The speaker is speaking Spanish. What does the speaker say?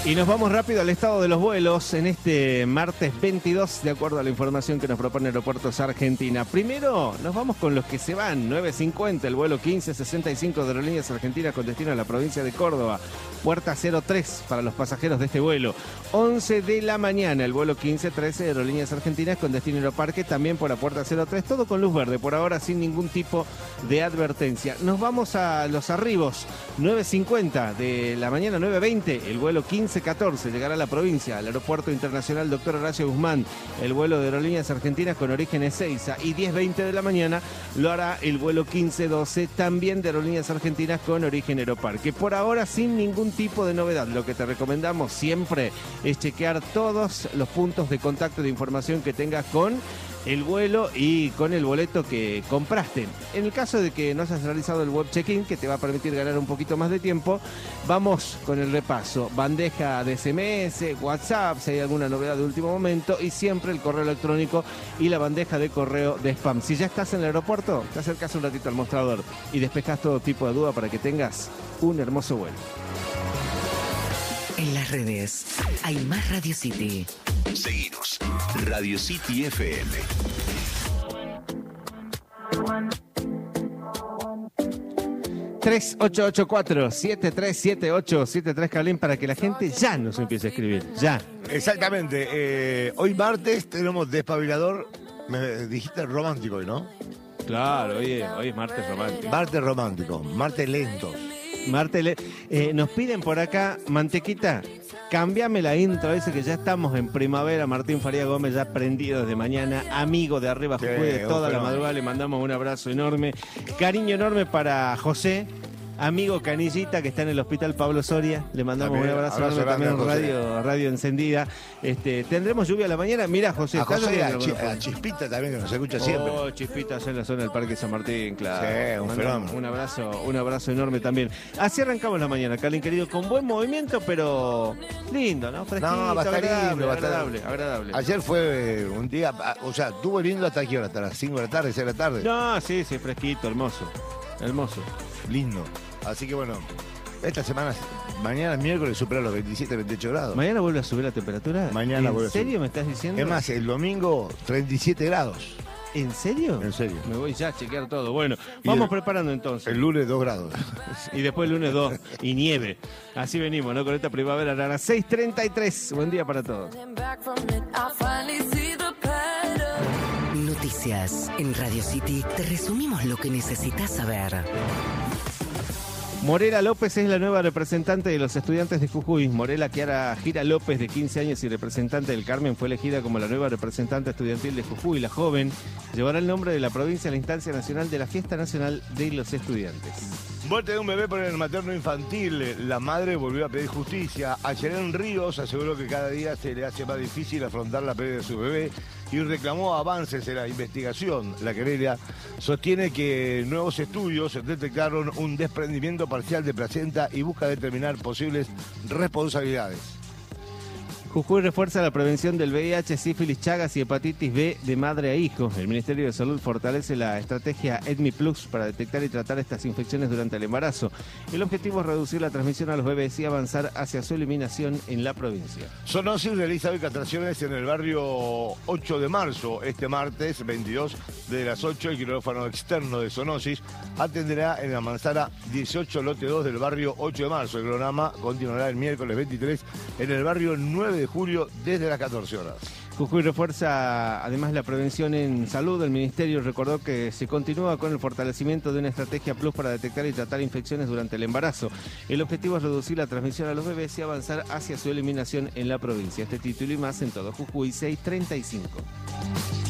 Y nos vamos rápido al estado de los vuelos en este martes 22, de acuerdo a la información que nos propone Aeropuertos Argentina. Primero, nos vamos con los que se van. 9:50, el vuelo 1565 de Aerolíneas Argentinas con destino a la provincia de Córdoba. Puerta 03 para los pasajeros de este vuelo. 11 de la mañana, el vuelo 1513 de Aerolíneas Argentinas con destino a Aeroparque, también por la puerta 03. Todo con luz verde, por ahora sin ningún tipo de advertencia. Nos vamos a los arribos. 9:50 de la mañana, 9:20, el vuelo 1514 llegará a la provincia, al Aeropuerto Internacional Dr. Horacio Guzmán, el vuelo de Aerolíneas Argentinas con origen Ezeiza, y 10:20 de la mañana lo hará el vuelo 1512, también de Aerolíneas Argentinas con origen Aeroparque. Por ahora sin ningún tipo de novedad. Lo que te recomendamos siempre es chequear todos los puntos de contacto de información que tengas con el vuelo y con el boleto que compraste. En el caso de que no hayas realizado el web check-in, que te va a permitir ganar un poquito más de tiempo, vamos con el repaso. Bandeja de SMS, WhatsApp, si hay alguna novedad de último momento, y siempre el correo electrónico y la bandeja de correo de spam. Si ya estás en el aeropuerto, te acercas un ratito al mostrador y despejas todo tipo de duda para que tengas un hermoso vuelo. En las redes hay más Radio City. Seguinos. Radio City FM. ...3884-737873 Carlín, para que la gente ya nos empiece a escribir, ya. Exactamente. Hoy martes tenemos Despabilador. Me dijiste romántico hoy, ¿no? Claro, hoy es martes romántico. Martes romántico, martes lentos. Nos piden por acá, Mantequita, cámbiame la intro, dice que ya estamos en primavera. Martín Faría Gómez ya prendido desde mañana, amigo de Arriba Jujuy de toda la madrugada, le mandamos un abrazo enorme, cariño enorme para José, amigo Canillita, que está en el hospital Pablo Soria, le mandamos también, un abrazo enorme, también radio encendida. Tendremos lluvia a la mañana, mira José, a está José, lloviendo, a Chispita también, que nos escucha siempre. Chispita allá en la zona del Parque San Martín, claro. Sí, un fenómeno. Un abrazo enorme también. Así arrancamos la mañana, Carlín querido, con buen movimiento, pero lindo, ¿no? Fresquito, no, va a estar lindo, agradable. Ayer fue un día, o sea, estuvo lindo hasta qué hora, hasta las 5 de la tarde, 6 de la tarde. No, sí, fresquito, hermoso. Lindo. Así que bueno, esta semana, mañana miércoles supera los 27, 28 grados. ¿Mañana vuelve a subir la temperatura? Mañana vuelve a subir. ¿En serio me estás diciendo? Es más, el domingo 37 grados. ¿En serio? En serio. Me voy ya a chequear todo. Bueno, vamos preparando entonces. El lunes 2 grados. Y después el lunes 2 y nieve. Así venimos, ¿no? Con esta primavera a las 6:33. Buen día para todos. Noticias. En Radio City te resumimos lo que necesitas saber. Morela López es la nueva representante de los estudiantes de Jujuy. Morela Kiara Gira López, de 15 años y representante del Carmen, fue elegida como la nueva representante estudiantil de Jujuy. La joven llevará el nombre de la provincia a la instancia nacional de la Fiesta Nacional de los Estudiantes. Muerte de un bebé por el materno infantil. La madre volvió a pedir justicia. Ayelen Ríos aseguró que cada día se le hace más difícil afrontar la pérdida de su bebé y reclamó avances en la investigación. La querella sostiene que nuevos estudios detectaron un desprendimiento parcial de placenta y busca determinar posibles responsabilidades. Jujuy refuerza la prevención del VIH, sífilis, chagas y hepatitis B de madre a hijo. El Ministerio de Salud fortalece la estrategia EDMI Plus para detectar y tratar estas infecciones durante el embarazo. El objetivo es reducir la transmisión a los bebés y avanzar hacia su eliminación en la provincia. Sonosis realiza hoy castraciones en el barrio 8 de marzo. Este martes 22 de las 8, el quirófano externo de Sonosis atenderá en la manzana 18, lote 2 del barrio 8 de marzo. El cronograma continuará el miércoles 23 en el barrio 9 de julio desde las 14 horas. Jujuy refuerza además la prevención en salud. El Ministerio recordó que se continúa con el fortalecimiento de una estrategia plus para detectar y tratar infecciones durante el embarazo. El objetivo es reducir la transmisión a los bebés y avanzar hacia su eliminación en la provincia. Este título y más en todo Jujuy 635.